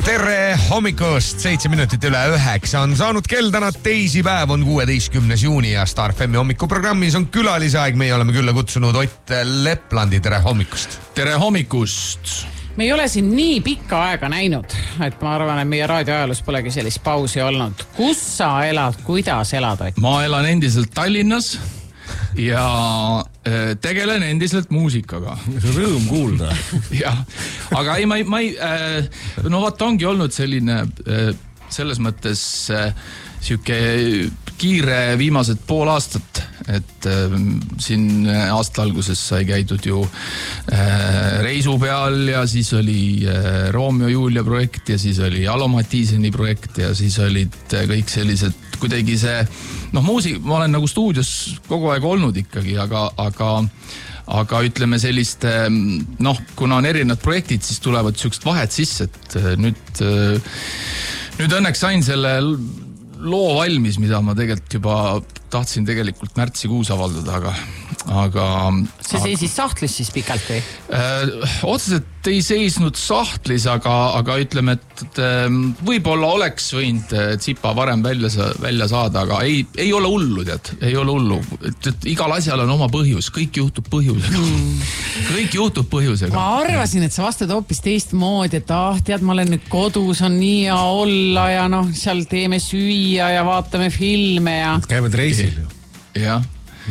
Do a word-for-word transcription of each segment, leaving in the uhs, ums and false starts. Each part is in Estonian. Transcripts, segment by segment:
Tere hommikust, seitse minutit üle üheksa on saanud kell, täna teisipäev on kuueteistkümnes juuni ja Star F M hommikuprogrammis on külalisaeg. Meie oleme külla kutsunud Ott Leplandi. Tere hommikust. Tere hommikust. Me ei ole siin nii pikka aega näinud, et ma arvan, et meie raadioajalus polegi sellist pausi olnud. Kus sa elad, kuidas elad, Ott? Ma elan endiselt Tallinnas ja tegelen endiselt muusikaga. See on rõõm kuulda. Ja, aga ei, ma ei, ma ei, no vaata ongi olnud selline selles mõttes siuke kiire viimased pool aastat, et siin aasta alguses sai käidud ju reisu peal ja siis oli Romeo Julia projekt ja siis oli Alo Matiseni projekt ja siis olid kõik sellised kuidagi see, noh muusik, ma olen nagu stuudios kogu aeg olnud ikkagi, aga, aga, aga ütleme sellist, noh, kuna on erinevad projektid, siis tulevad siukest vahet sisse, et nüüd, nüüd õnneks sain selle loo valmis, mida ma tegelikult juba tahtsin tegelikult märtsikuus avaldada, aga, aga see seisis sahtlis siis pikalt või? Öö, otseselt ei seisnud sahtlis, aga, aga ütleme, et, et võib-olla oleks võinud tsipa varem välja, välja saada, aga ei, ei ole hullu, tead, ei ole hullu. Et, et igal asjal on oma põhjus, kõik juhtub põhjusega. Mm. Kõik juhtub põhjusega. Ma arvasin, et sa vastad hoopis teistmoodi, et ah, tead, ma olen nüüd kodus, on nii ja olla ja noh, seal teeme süüa ja vaatame filme ja... Käivad reisil ju. Jah,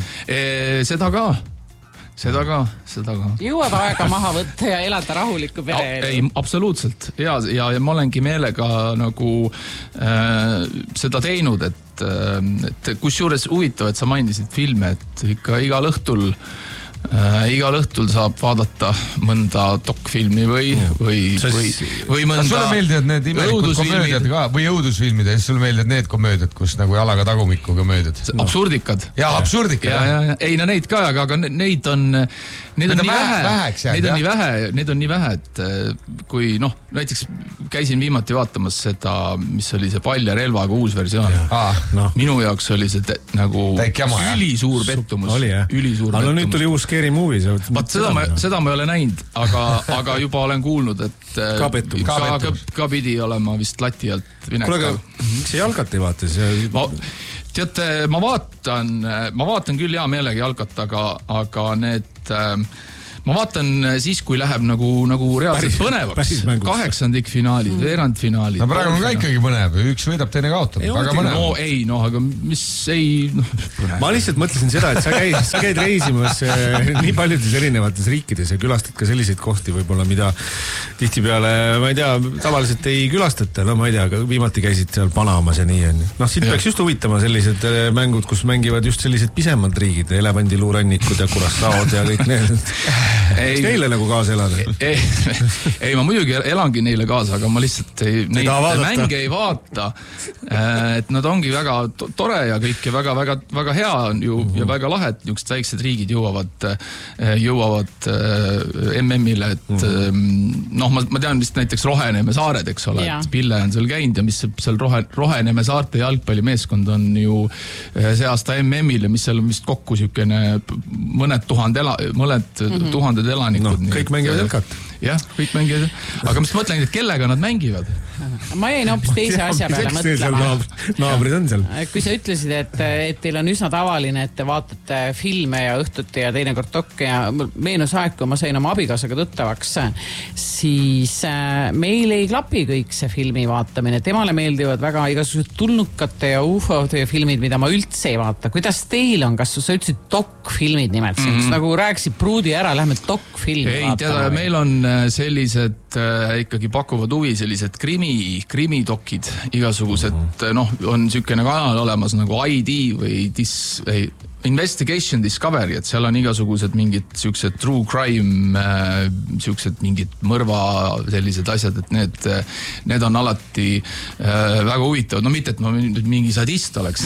e, seda ka. Seda ka, seda ka. Jõuad aega maha võtta ja elada rahulikku pere. Ja, ei, absoluutselt. Ja, ja, ja ma olengi meelega nagu äh, seda teinud, et, et kus juures huvitav, et sa mainisid filme, et ikka igal õhtul äh, igal õhtul saab vaadata mõnda dokfilmi või, või, või, või mõnda sulle meeldivad need imelikud komöödiad ka või õudusfilmid ja siis sulle meeldivad need komöödiad, kus nagu jalaga tagumiku komöödiad. Absurdikad. Ja, absurdikad. Ja, ja, ja. Ei, no neid ka, aga, aga neid on, neid on nii vähe, väheks, neid on nii vähe, neid on nii vähe, et kui noh, näiteks käisin viimati vaatamas seda, mis oli see Pall ja relvaga uus versioon. Ah, no. Minu jaoks oli see te, nagu jama, ülisuur pettumus. Oli, jah? Ülisuur aga pettumus. Nüüd tuli uus Scary Movie. Vaat seda ma, seda ma ei ole näinud, aga, aga juba olen kuulnud, et ka pettumus. Ka, ka, ka pidi olema vist lati alt vineka. Kuule, aga miks see jalgat ei vaata? See... Ma, teate, ma vaatan, ma vaatan küll hea meelega jalgat, aga, aga need... Ma vaatan siis, kui läheb nagu, nagu reaalselt põnevaks. Kaheksandikfinaalid, mm. veerandfinaalid. No praegu on ka ikkagi põnev. Üks võidab, teine kaotab. Väga põnev. No ei, no aga mis ei... No, ma lihtsalt mõtlesin seda, et sa käid, sa käid reisimas nii paljudes erinevates riikides ja külastad ka selliseid kohti võib-olla, mida tihtipeale, ma ei tea, tavaliselt ei külastata. No ma ei tea, aga viimati käisid seal Panamas ja nii on. Noh, siit ja. Peaks just huvitama sellised mängud, kus mängivad just sellised pisemad riigid, elevandiluurannikud ja Curaçaod ja kõik need... Ei, kas neile nagu kaasa elada? Ei, ei, ma muidugi elangi neile kaasa, aga ma lihtsalt ei, neid mänge ei vaata. Et nad ongi väga tore ja kõik ja väga, väga, väga hea on ju uh-huh. ja väga lahe, et niisugused väiksed riigid jõuavad, jõuavad M M-ile, et uh-huh. noh, ma, ma tean vist näiteks Roheneme saared, eks ole, et Pille on seal käinud ja mis seal Rohe, Roheneme saarte jalgpallimeeskond on ju see aasta M M-ile, mis seal on vist kokku siukene mõned tuhand ela, mõned uh-huh. tuhanded elanikud. No, kõik mängivad jalkat. Jah, kõik mängivad. Aga mis mõtlen, et kellega nad mängivad? Ma jäin hoopis teise asja peale mõtlema. Naabrid on seal. Kui sa ütlesid, et, et teil on üsna tavaline, et te vaatate filme ja õhtuti ja teinekord dokke ja meenus aeg, kui ma sain oma abikaasaga tuttavaks, siis meil ei klapi kõik see filmi vaatamine. Temale meeldivad väga igasugused tulnukate ja ufode filmid, mida ma üldse ei vaata. Kuidas teil on? Kas sa ütlesid dok-filmid nimelt? Mm-hmm. Nagu rääkisid pruudi ära, lähme dok-filmi ei, vaatama. Teada, meil on sellised äh, ikkagi pakuvad huvi, sellised krimi, krimidokid, igasugused, noh, on sükene kanal olemas nagu I D või dis, ei, Investigation Discovery, et seal on igasugused mingid siuksed true crime, äh, siuksed mingid mõrva sellised asjad, et need, need on alati äh, väga huvitavad. No mitte, et ma nüüd mingi sadist oleks.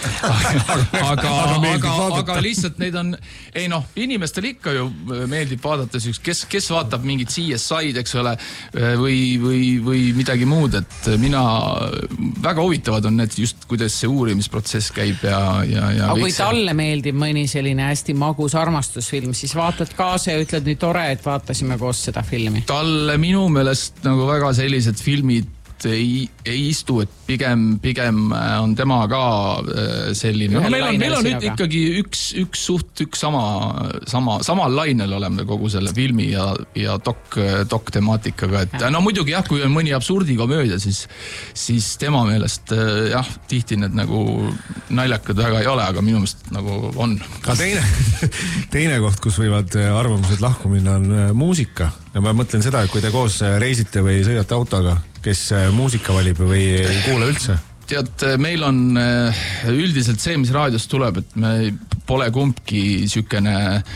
aga, aga, aga lihtsalt neid on, ei noh, inimestel ikka ju meeldib vaadata siuks, kes, kes vaatab mingit C S I-d, eks ole, või, või, või midagi muud, et mina, väga huvitavad on need just, kuidas see uurimisprotsess käib ja, ja, ja aga kui talle meeldib mõni selline hästi magus armastusfilm, siis vaatad kaasa ja ütled nii tore, et vaatasime koos seda filmi. Talle minu meelest nagu väga sellised filmid ei, ei istu, et pigem, pigem on tema ka selline. No, meil on, meil on nüüd ikkagi üks, üks suht, üks sama, sama, samal lainel oleme kogu selle filmi ja, ja dok, dok temaatikaga. Et, no muidugi jah, kui on mõni absurdikomöödia, siis, siis tema meelest jah, tihti need nagu naljakad väga ei ole, aga minu meelest nagu on. Aga teine, teine koht, kus võivad arvamused lahku minna, on muusika. Ja ma mõtlen seda, et kui te koos reisite või sõidate autoga, kes muusika valib või ei kuule üldse? Tead, meil on üldiselt see, mis raadios tuleb, et me pole kumbki sükene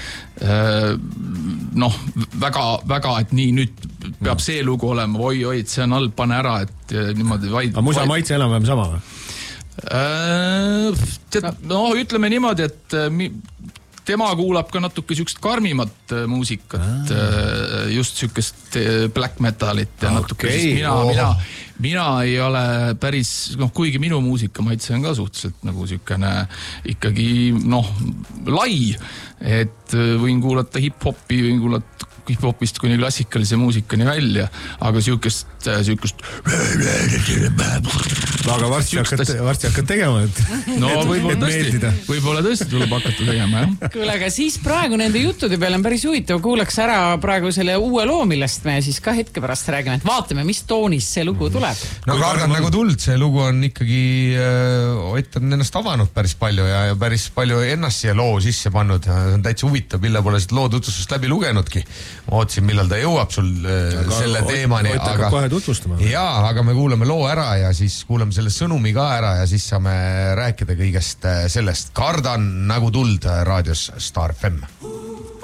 noh, väga, väga, et nii nüüd peab see lugu olema, oi, oi, et see on all, pane ära, et niimoodi vaid... Aga musa maitse enam-vähem sama või? Tead, no ütleme niimoodi, et tema kuulab ka natuke sükest karmimat muusikat, ah. just sükest black metalit ja natuke, okay. Mina, oh. mina, mina ei ole päris, noh, kuigi minu muusika maitse on ka suhteliselt nagu sükene ikkagi, noh, lai, et võin kuulata hip-hopi, võin kuulata hip-hopist kuni klassikalise muusikani välja, aga sükest, sükest aga varsti hakkad, varsti hakkad tegema, et no võib-olla tõesti, võib-olla tõesti tuleb hakata tegema, jah. Kuule, aga siis praegu nende juttude peale on päris huvitav, kuulaks ära praegu selle uue loo, millest me siis ka hetke pärast räägime, et vaatame, mis toonis see lugu tuleb. No kargan nagu tuld, see lugu on ikkagi äh, Ott on ennast avanud päris palju ja, ja päris palju ennast siia loo sisse pannud. See on täitsa huvitav, mille pole seda loo tutvustust läbi lugenudki. Ma ootsin, millal ta jõuab sul äh, selle Ott, teemani. Ott hakkab kohe tutvustama. Jaa, aga me kuulame loo ära ja siis kuulame selle sõnumi ka ära ja siis saame rääkida kõigest sellest. Kardan nagu tuld raadios Star F M.